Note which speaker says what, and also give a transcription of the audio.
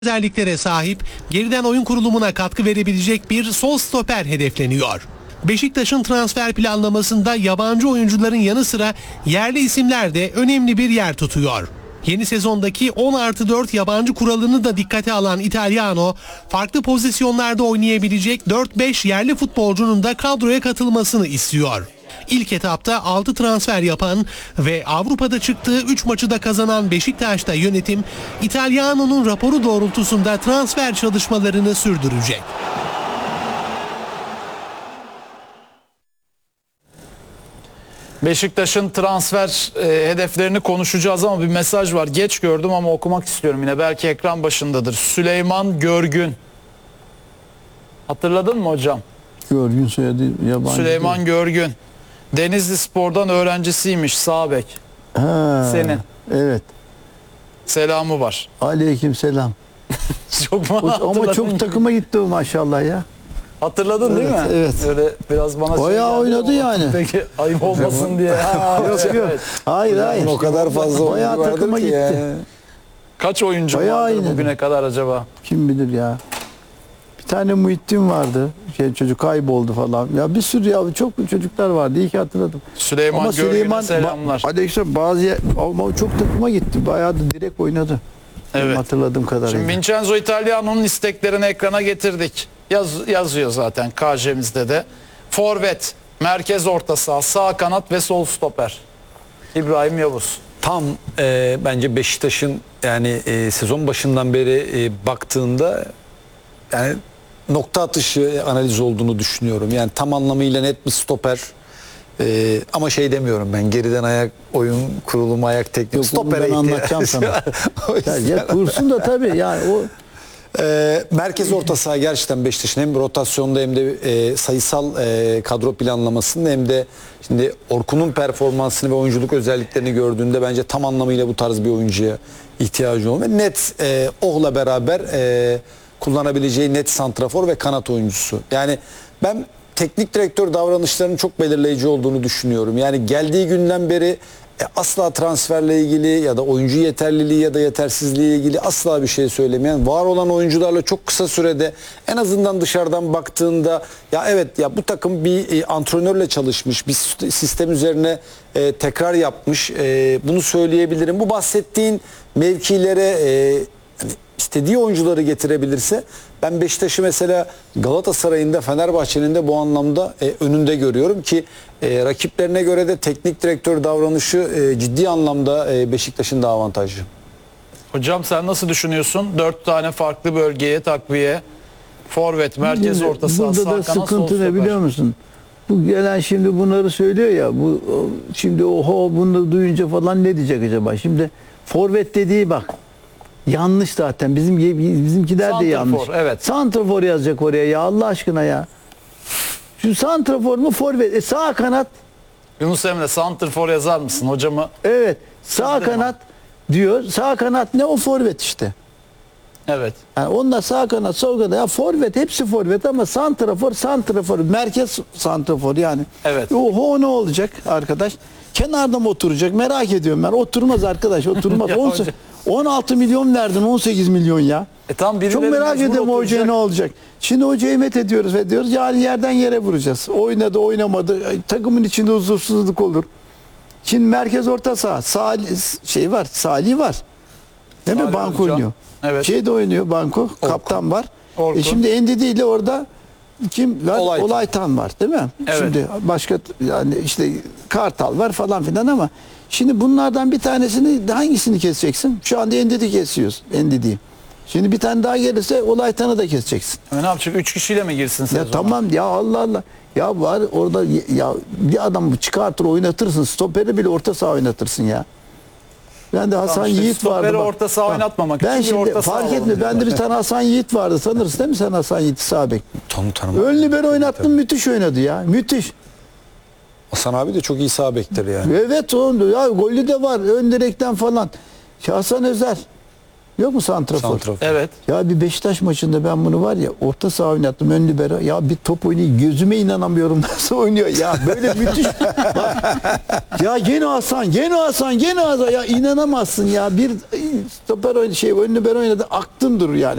Speaker 1: özelliklere sahip, geriden oyun kurulumuna katkı verebilecek bir sol stoper hedefleniyor. Beşiktaş'ın transfer planlamasında yabancı oyuncuların yanı sıra yerli isimler de önemli bir yer tutuyor. Yeni sezondaki 10+4 yabancı kuralını da dikkate alan Italiano, farklı pozisyonlarda oynayabilecek 4-5 yerli futbolcunun da kadroya katılmasını istiyor. İlk etapta 6 transfer yapan ve Avrupa'da çıktığı 3 maçı da kazanan Beşiktaş'ta yönetim, Italiano'nun raporu doğrultusunda transfer çalışmalarını sürdürecek.
Speaker 2: Beşiktaş'ın transfer hedeflerini konuşacağız ama bir mesaj var. Geç gördüm ama okumak istiyorum yine. Belki ekran başındadır. Süleyman Görgün. Hatırladın mı hocam?
Speaker 3: Görgün soyadı yabancı.
Speaker 2: Süleyman
Speaker 3: değil.
Speaker 2: Görgün. Denizli Spor'dan öğrencisiymiş sağ bek.
Speaker 3: Ha,
Speaker 2: Senin.
Speaker 3: Evet.
Speaker 2: Selamı var.
Speaker 3: Aleyküm selam.
Speaker 2: Çok mu
Speaker 3: Ama
Speaker 2: hatırladın?
Speaker 3: çok takıma gitti o maşallah ya.
Speaker 2: Hatırladın değil mi?
Speaker 3: Evet.
Speaker 2: Öyle biraz bana
Speaker 3: Bayağı
Speaker 2: geldi
Speaker 3: oynadı
Speaker 2: ama
Speaker 3: yani.
Speaker 2: Peki ayıp olmasın diye.
Speaker 3: Yok yok. Hayır.
Speaker 4: O kadar fazla
Speaker 3: Bayağı
Speaker 4: oyuncu
Speaker 3: takıma
Speaker 4: vardır ki
Speaker 3: gitti.
Speaker 4: yani.
Speaker 2: Kaç oyuncu
Speaker 3: Bayağı
Speaker 2: vardır
Speaker 3: oynadı.
Speaker 2: bugüne kadar acaba?
Speaker 3: Kim bilir ya. Bir tane Muhittin vardı. Çocuk kayboldu falan. Ya bir sürü ya çok çocuklar vardı. İyi ki hatırladım.
Speaker 2: Süleyman
Speaker 3: Ama
Speaker 2: Görgün'e
Speaker 3: Süleyman
Speaker 2: selamlar.
Speaker 3: Aleyküm ama çok takıma gitti. Bayağı da direkt oynadı. Benim
Speaker 2: Evet.
Speaker 3: hatırladığım kadarıyla.
Speaker 2: Şimdi Vincenzo Italiano'nun isteklerini ekrana getirdik. Yazıyor zaten KJ'mizde de. Forvet, merkez orta saha, sağ kanat ve sol stoper. İbrahim Yavuz.
Speaker 4: Tam bence Beşiktaş'ın yani sezon başından beri baktığında yani nokta atışı analiz olduğunu düşünüyorum. Yani tam anlamıyla net bir stoper. Ama şey demiyorum ben, geriden ayak oyun kurulumu, ayak teknik,
Speaker 3: Yok,
Speaker 4: stopere
Speaker 3: ben
Speaker 4: ihtiyacı
Speaker 3: anlatacağım sana.
Speaker 4: var. O yüzden-
Speaker 3: Ya kursun da tabii yani o
Speaker 4: merkez orta saha gerçekten Beşiktaş'ın hem rotasyonda hem de sayısal kadro planlamasında hem de şimdi Orkun'un performansını ve oyunculuk özelliklerini gördüğünde bence tam anlamıyla bu tarz bir oyuncuya ihtiyacı olan ve net Oh'la beraber kullanabileceği net santrafor ve kanat oyuncusu. Yani ben teknik direktör davranışlarının çok belirleyici olduğunu düşünüyorum. Yani geldiği günden beri asla transferle ilgili ya da oyuncu yeterliliği ya da yetersizliği ilgili asla bir şey söylemeyen, var olan oyuncularla çok kısa sürede en azından dışarıdan baktığında ya evet ya bu takım bir antrenörle çalışmış, bir sistem üzerine tekrar yapmış, bunu söyleyebilirim. Bu bahsettiğin mevkilere hani istediği oyuncuları getirebilirse ben Beşiktaş'ı mesela Galatasaray'ın da Fenerbahçe'nin de bu anlamda önünde görüyorum ki rakiplerine göre de teknik direktör davranışı ciddi anlamda Beşiktaş'ın da avantajlı.
Speaker 2: Hocam sen nasıl düşünüyorsun? 4 tane farklı bölgeye takviye. Forvet, merkez
Speaker 3: Şimdi
Speaker 2: orta saha,
Speaker 3: burada
Speaker 2: sağ
Speaker 3: da
Speaker 2: kanat, sol
Speaker 3: sıkıntı ne
Speaker 2: stoper.
Speaker 3: biliyor musun? Bu gelen şimdi bunları söylüyor ya, şimdi bunu duyunca falan ne diyecek acaba? Şimdi forvet dediği bak yanlış zaten. Bizimkiler de
Speaker 2: Santrafor,
Speaker 3: yanlış.
Speaker 2: evet.
Speaker 3: Santrafor yazacak oraya ya, Allah aşkına ya. Şu santrafor mu forvet? Sağ kanat.
Speaker 2: Yunus Emre santrfor yazar mısın hocamı?
Speaker 3: Evet. Sağ
Speaker 2: Yazdım
Speaker 3: kanat diyor. Sağ kanat ne? O forvet işte.
Speaker 2: Evet.
Speaker 3: Yani onlar sağ kanat, sol kanat. Ya forvet, hepsi forvet ama santrafor, merkez santrafor yani.
Speaker 2: Evet.
Speaker 3: O ne olacak arkadaş? Kenarda mı oturacak? Merak ediyorum ben. Oturmaz arkadaş, oturmaz.
Speaker 2: Ya hocam.
Speaker 3: 16 milyon verdin, 18 milyon ya.
Speaker 2: Tam
Speaker 3: Çok
Speaker 2: birileri
Speaker 3: merak
Speaker 2: mecbur
Speaker 3: ediyorum hocaya
Speaker 2: oturacak.
Speaker 3: ne olacak. Şimdi hocayı met ediyoruz ve diyoruz yani yerden yere vuracağız. Oynadı, oynamadı. Takımın içinde huzursuzluk olur. Şimdi merkez orta saha. Salih var. Değil mi?
Speaker 2: Salih
Speaker 3: Banko
Speaker 2: hocam.
Speaker 3: oynuyor.
Speaker 2: Evet.
Speaker 3: Şey de oynuyor banko. Kaptan var.
Speaker 2: Orkun.
Speaker 3: Şimdi Endidi ile orada kim var?
Speaker 4: Olaytan.
Speaker 3: Olaytan var değil mi?
Speaker 2: Evet.
Speaker 3: Şimdi başka yani işte Kartal var falan filan ama şimdi bunlardan bir tanesini hangisini keseceksin? Şu anda Endidi kesiyoruz. Endidi'yi. Şimdi bir tane daha gelirse Olaytan'ı da keseceksin.
Speaker 2: Ne yapacak? 3 kişiyle mi girsin
Speaker 3: Ya
Speaker 2: sezona?
Speaker 3: tamam ya, Allah Allah. Ya var orada ya bir adam çıkartır oynatırsın. Stoperi bile orta saha oynatırsın ya. Ben de Hasan
Speaker 2: işte
Speaker 3: Yiğit vardı.
Speaker 2: stoperi
Speaker 3: bak.
Speaker 2: orta saha
Speaker 3: Bak,
Speaker 2: oynatmamak
Speaker 3: ben
Speaker 2: için bir
Speaker 3: şimdi
Speaker 2: orta saha
Speaker 3: fark etme.
Speaker 2: alalım
Speaker 3: Bende bir tane Hasan Yiğit vardı. Tanırsın değil mi sen Hasan Yiğit'i, sağ bek?
Speaker 4: Tanımam.
Speaker 3: Ön libero oynattım, müthiş oynadı ya. Müthiş.
Speaker 4: Hasan abi de çok iyi sağ bektir yani.
Speaker 3: Evet ya golü de var ön direkten falan. Hasan Özer. Yok mu santrafor?
Speaker 4: Santrafor.
Speaker 2: Evet.
Speaker 3: Ya bir Beşiktaş maçında ben bunu var ya orta saha oynattım, ön libero. Ya bir top oynuyor, gözüme inanamıyorum nasıl oynuyor ya, böyle müthiş. Bak, ya gene Hasan ya inanamazsın ya, bir stoper ön libero oynadı, aktın durur yani.